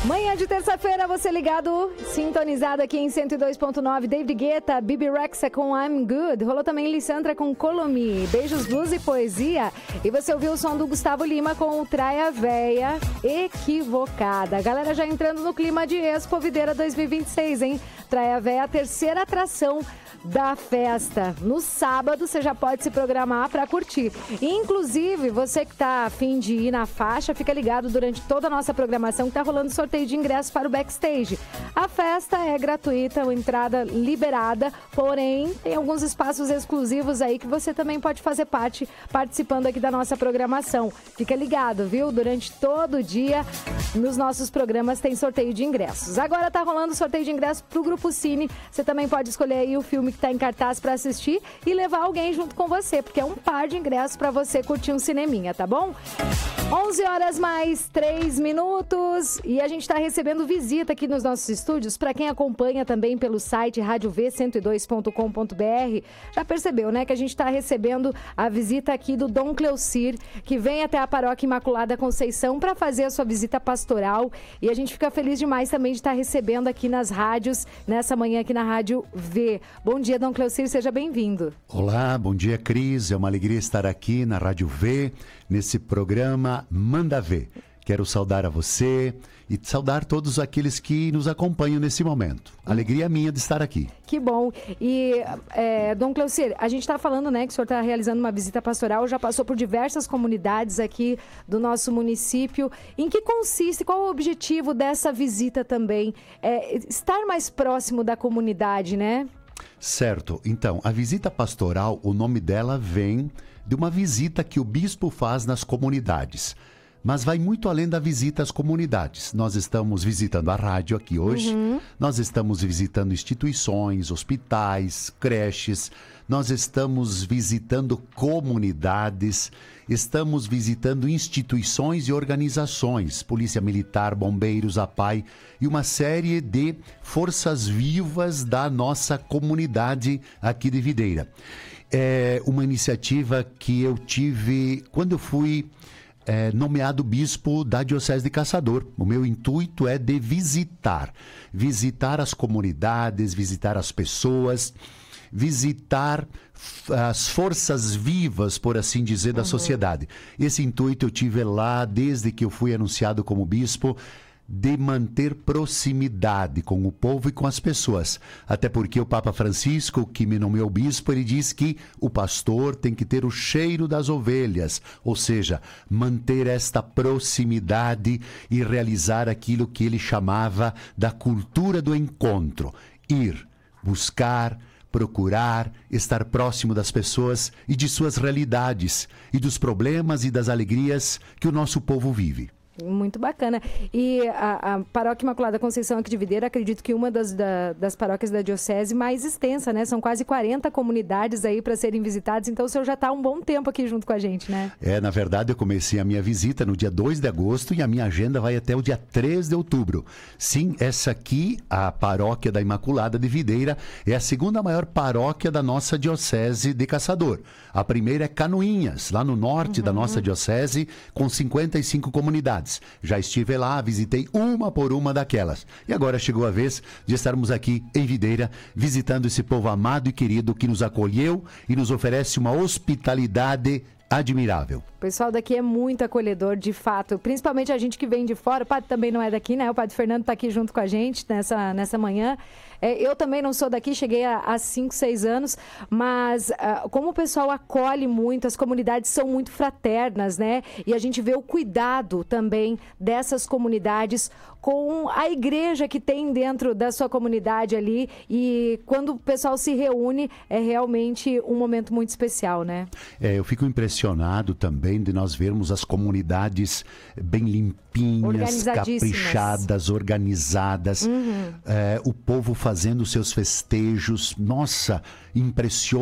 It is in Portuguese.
Manhã de terça-feira, você ligado, sintonizado aqui em 102.9, David Guetta, Bibi Rexha com I'm Good, rolou também Lissandra com Colomi, Beijos, Blues e Poesia, e você ouviu o som do Gustavo Lima com o Traia Véia, Equivocada. A galera já entrando no clima de Expo Videira 2026, hein? Traia Véia, a terceira atração da festa. No sábado você já pode se programar para curtir. Inclusive, você que tá a fim de ir na faixa, fica ligado durante toda a nossa programação que tá rolando sorteio de ingressos para o backstage. A festa é gratuita, a entrada liberada, porém tem alguns espaços exclusivos aí que você também pode fazer parte participando aqui da nossa programação. Fica ligado, viu? Durante todo o dia nos nossos programas tem sorteio de ingressos. Agora tá rolando sorteio de ingressos pro Grupo Cine. Você também pode escolher aí o filme que está em cartaz para assistir e levar alguém junto com você, porque é um par de ingressos para você curtir um cineminha, tá bom? 11 horas mais 3 minutos e a gente está recebendo visita aqui nos nossos estúdios. Para quem acompanha também pelo site radiov102.com.br, já percebeu, né, que a gente está recebendo a visita aqui do Dom Cleocir, que vem até a Paróquia Imaculada Conceição para fazer a sua visita pastoral, e a gente fica feliz demais também de estar recebendo aqui nas rádios, nessa manhã aqui na Rádio V. Bom dia, Dom Cleocir, seja bem-vindo. Olá, bom dia, Cris. É uma alegria estar aqui na Rádio V, nesse programa Manda Ver. Quero saudar a você e saudar todos aqueles que nos acompanham nesse momento. Alegria minha de estar aqui. Que bom. E, Dom Cleocir, a gente está falando, né, que o senhor está realizando uma visita pastoral, já passou por diversas comunidades aqui do nosso município. Em que consiste, qual o objetivo dessa visita também? Estar mais próximo da comunidade, né? Certo. Então, a visita pastoral, o nome dela vem de uma visita que o bispo faz nas comunidades. Mas vai muito além da visita às comunidades. Nós estamos visitando a rádio aqui hoje, nós estamos visitando instituições, hospitais, creches, nós estamos visitando comunidades, estamos visitando instituições e organizações, Polícia Militar, Bombeiros, APAI e uma série de forças vivas da nossa comunidade aqui de Videira. É uma iniciativa que eu tive quando eu fui nomeado bispo da Diocese de Caçador. O meu intuito é de visitar as comunidades, visitar as pessoas, visitar as forças vivas, por assim dizer, da sociedade. Esse intuito eu tive lá desde que eu fui anunciado como bispo, de manter proximidade com o povo e com as pessoas. Até porque o Papa Francisco, que me nomeou bispo, ele diz que o pastor tem que ter o cheiro das ovelhas, ou seja, manter esta proximidade e realizar aquilo que ele chamava da cultura do encontro. Ir, buscar, procurar, estar próximo das pessoas e de suas realidades, e dos problemas e das alegrias que o nosso povo vive. Muito bacana. E a Paróquia Imaculada Conceição aqui de Videira, acredito que uma das paróquias da Diocese mais extensa, né? São quase 40 comunidades aí para serem visitadas, então o senhor já está há um bom tempo aqui junto com a gente, né? Na verdade eu comecei a minha visita no dia 2 de agosto e a minha agenda vai até o dia 3 de outubro. Sim, essa aqui, a Paróquia da Imaculada de Videira, é a segunda maior paróquia da nossa Diocese de Caçador. A primeira é Canoinhas, lá no norte da nossa Diocese, com 55 comunidades. Já estive lá, visitei uma por uma daquelas. E agora chegou a vez de estarmos aqui em Videira, visitando esse povo amado e querido que nos acolheu e nos oferece uma hospitalidade admirável. O pessoal daqui é muito acolhedor, de fato, principalmente a gente que vem de fora. O padre também não é daqui, né? O padre Fernando está aqui junto com a gente nessa manhã. Eu também não sou daqui, cheguei há 5, 6 anos, mas como o pessoal acolhe muito, as comunidades são muito fraternas, né? E a gente vê o cuidado também dessas comunidades com a igreja que tem dentro da sua comunidade ali, e quando o pessoal se reúne, é realmente um momento muito especial, né? Eu fico impressionado também de nós vermos as comunidades bem limpinhas, caprichadas, organizadas, o povo fazendo seus festejos. Nossa, impressiona.